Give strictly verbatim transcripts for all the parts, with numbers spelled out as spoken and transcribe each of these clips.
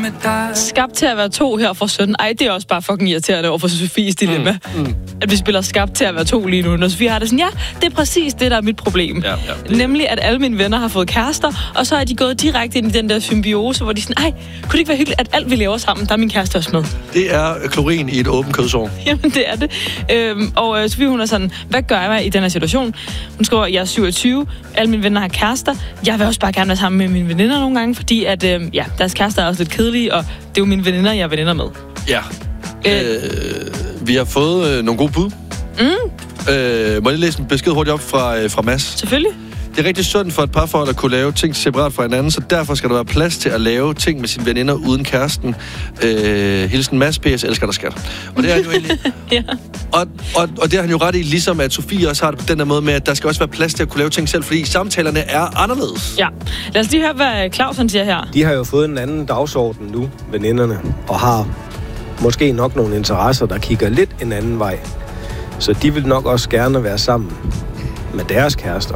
med dig. Skabt til at være to her fra sytten. Ej, det er også bare fucking irriterende over for Sofies dilemma. Mm, mm. At vi spiller skabt til at være to lige nu. Når Sofie har det sådan, ja, det er præcis det, der er mit problem. Ja, ja, det... Nemlig, at alle mine venner har fået kærester, og så er de gået direkte ind i den der symbiose, hvor de sådan, ej, kunne det ikke være hyggeligt, at alt vi laver sammen, der er min kæreste også med. Det er klorin i et åbent kødsår. Jamen, det er det. Øhm, og øh, Sofie, hun er sådan, hvad gør jeg i den her situation? Hun skriver, jeg er syvogtyve, alle mine venner har kærester. Jeg vil også bare gerne være sammen med mine veninder nogle gange, fordi at, øh, ja, deres kærester er også lidt kedelige, og det er jo mine veninder, jeg er veninder med. Ja. Øh, øh, vi har fået øh, nogle gode bud. Mm. Øh, må jeg læse en besked hurtigt op fra, øh, fra Mads? Selvfølgelig. Det er rigtig synd for et parforhold at kunne lave ting separat fra hinanden, så derfor skal der være plads til at lave ting med sine veninder uden kæresten. Øh, hilsen Mads, P S, elsker dig, skat. Og det er han jo egentlig... ja. og, og, og det har han jo ret i, ligesom at Sofie også har det på den der måde med, at der skal også være plads til at kunne lave ting selv, fordi samtalerne er anderledes. Ja. Lad os lige høre, hvad Claus han siger her. De har jo fået en anden dagsorden nu, veninderne, og har måske nok nogle interesser, der kigger lidt en anden vej. Så de vil nok også gerne være sammen med deres kærester.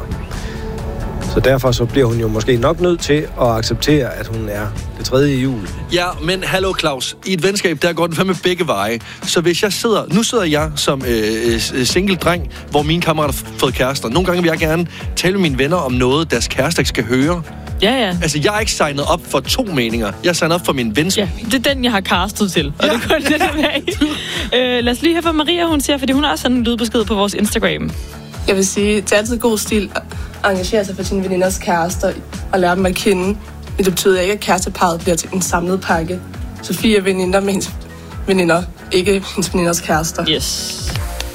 Så derfor så bliver hun jo måske nok nødt til at acceptere, at hun er det tredje jul. Ja, men hallo Claus. I et venskab, der går den fandme begge veje. Så hvis jeg sidder... Nu sidder jeg som øh, single dreng, hvor mine kammerater har fået kærester. Nogle gange vil jeg gerne tale med mine venner om noget, deres kærester ikke skal høre. Ja, ja. Altså, jeg er ikke signet op for to meninger. Jeg er signet op for min vens. Ja, det er den, jeg har castet til. Og ja. Det går det der med. øh, lad os lige høre, hvad Maria hun siger, fordi hun har også sådan en lydbesked på vores Instagram. Jeg vil sige, det er altid god stil at engagere sig for sine veninders kærester og lære dem at kende. Men det betyder ikke, at kæresteparret bliver til en samlet pakke. Sofie er veninder med hendes veninder, ikke hendes veninders kærester. Yes.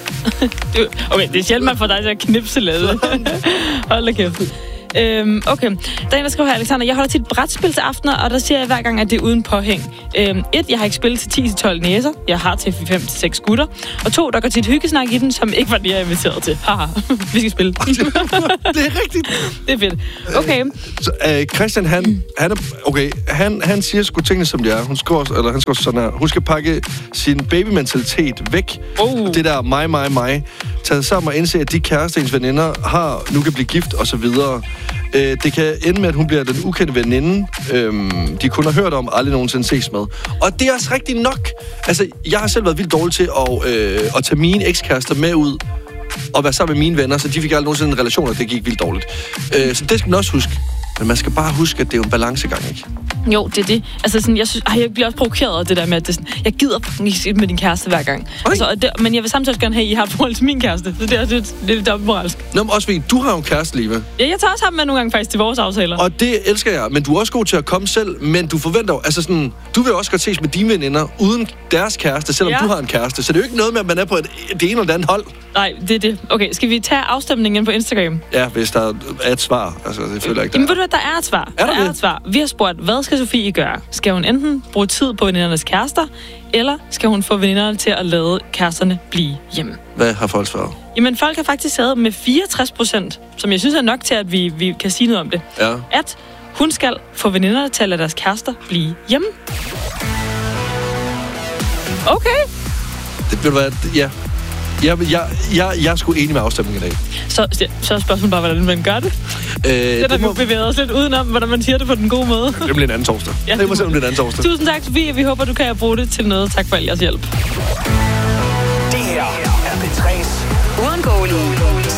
Okay, det er sjældent, man får dig til at knipse lidt. Hold da kæft. Øhm, okay, der er en, der skriver her, Alexander, jeg holder tit brætspilsaftener, og der siger jeg hver gang, at det er uden påhæng. Øhm, et, jeg har ikke spillet til ti til tolv næser, jeg har til fem til seks gutter, og to, der går til et hyggesnak i den, som ikke var det, jeg er inviteret til. Haha, vi skal spille. Det er rigtigt. Det er fedt. Okay. Så øh, Christian, han, han, er, okay, han, han siger sgu tingene, som det er. Hun skriver, eller han skriver sådan her, hun skal pakke sin babymentalitet væk. Oh. Det der mig, mig, mig. Taget sammen og indse, at de kærester, ens veninder har, nu kan blive gift, og så videre. Øh, det kan ende med, at hun bliver den ukendte veninde, øhm, de kun har hørt om, aldrig nogensinde ses med. Og det er også rigtigt nok. Altså, jeg har selv været vildt dårlig til at, øh, at tage mine ekskærester med ud og være sammen med mine venner, så de fik aldrig nogensinde en relation, og det gik vildt dårligt. Øh, så det skal man også huske. Men man skal bare huske, at det er jo en balancegang, ikke? Jo, det er det. Altså sådan, jeg, synes, ej, jeg bliver også provokeret af det der med, at det sådan, jeg gider ikke se med din kæreste hver gang. Altså, det, men jeg vil samtidig gerne have, at I har et forhold til min kæreste. Så det er, det, det er lidt dobbeltmoralsk. Nå, men også fordi, du har jo en kæreste, Liva. Ja, jeg tager også sammen med nogle gange faktisk til vores aftaler. Og det elsker jeg. Men du er også god til at komme selv. Men du forventer jo, altså sådan, du vil også godt ses med dine veninder uden deres kæreste, selvom ja. du har en kæreste. Så det er jo ikke noget med, at man er på et, det ene eller det andet hold. Nej, det er det. Okay, skal vi tage afstemningen på Instagram? Ja, hvis der er et svar. Altså, det føler jeg ikke, der Jamen, ved du hvad, der er et svar. Er der, der er et svar. Vi har spurgt, hvad skal Sofie gøre? Skal hun enten bruge tid på venindernes kærester, eller skal hun få veninderne til at lade kæresterne blive hjemme? Hvad har folk svaret? Jamen, folk har faktisk sagt med fireogtres procent, som jeg synes er nok til, at vi, vi kan sige noget om det, ja. at hun skal få veninderne til at lade deres kærester blive hjemme. Okay. Det vil være, ja. Jeg, jeg, jeg, jeg er sgu enig med afstemningen i dag. Så, så er spørgsmålet bare, hvordan man gør det. Øh, det er der, må... vi bevæger os lidt udenom, hvordan man siger det på den gode måde. Det bliver en anden torsdag. Ja, det må simpelthen en anden torsdag. Tusind tak, Sofie. Vi håber, du kan bruge det til noget. Tak for al jeres hjælp. Det her er P tre's uundgåelige